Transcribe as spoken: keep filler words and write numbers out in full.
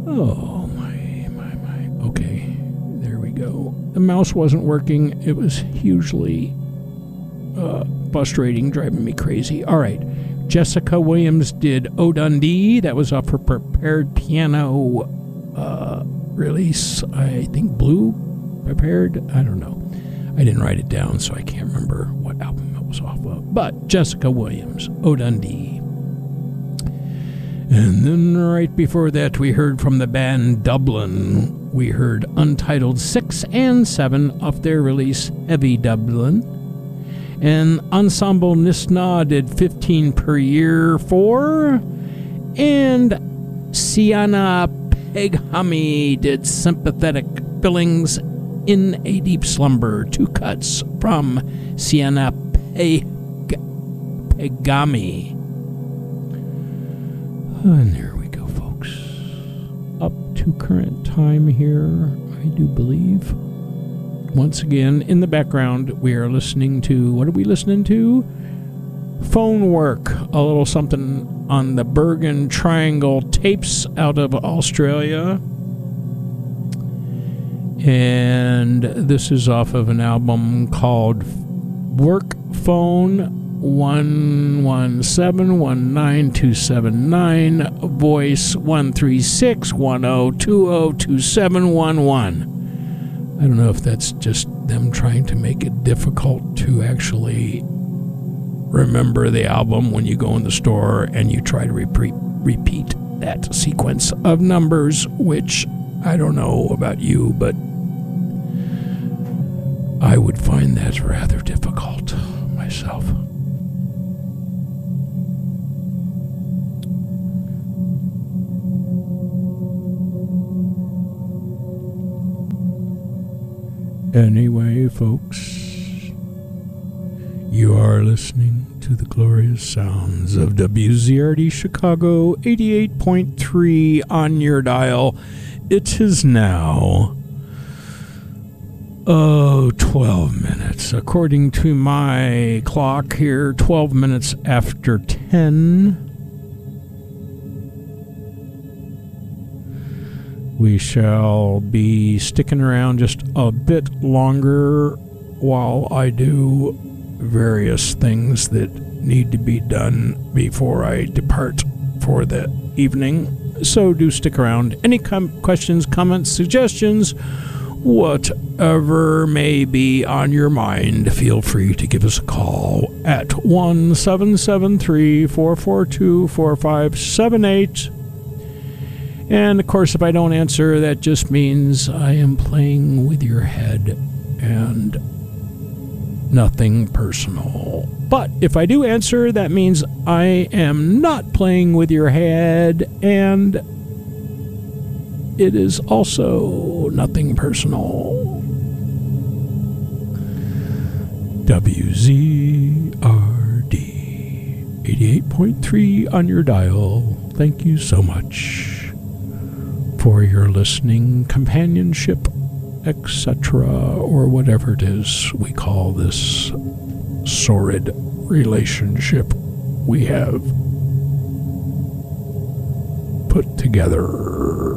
Oh, my, my, my. Okay, there we go. The mouse wasn't working. It was hugely uh, frustrating, driving me crazy. All right. Jessica Williams did O Dundee. That was off her Prepared Piano uh, release. I think Blue Prepared. I don't know. I didn't write it down, so I can't remember what album it was off of. But Jessica Williams, O Dundee. And then right before that, we heard from the band Dublin. We heard Untitled six and seven off their release, Heavy Dublin. And Ensemble Nisna did fifteen per year for. And Sienna Peghami did Sympathetic Feelings in a Deep Slumber. Two cuts from Sienna Peg- Peghami. And there we go, folks. Up to current time here, I do believe. Once again, in the background, we are listening to, what are we listening to? Phone Work, a little something on the Bergen Triangle tapes out of Australia. And this is off of an album called Work Phone one one seven one nine two seven nine, voice one three six one zero two zero two seven one one. I don't know if that's just them trying to make it difficult to actually remember the album when you go in the store and you try to repeat repeat that sequence of numbers, which I don't know about you, but I would find that rather difficult myself. Anyway, folks, you are listening to the glorious sounds of W Z R D Chicago eighty-eight point three on your dial. It is now, oh, twelve minutes. According to my clock here, twelve minutes after ten. We shall be sticking around just a bit longer while I do various things that need to be done before I depart for the evening. So do stick around. Any com- questions, comments, suggestions, whatever may be on your mind, feel free to give us a call at one seven seven three, four four two, four five seven eight. And, of course, if I don't answer, that just means I am playing with your head and nothing personal. But if I do answer, that means I am not playing with your head and it is also nothing personal. W Z R D eighty-eight point three on your dial. Thank you so much for your listening, companionship, et cetera, or whatever it is we call this sordid relationship we have put together.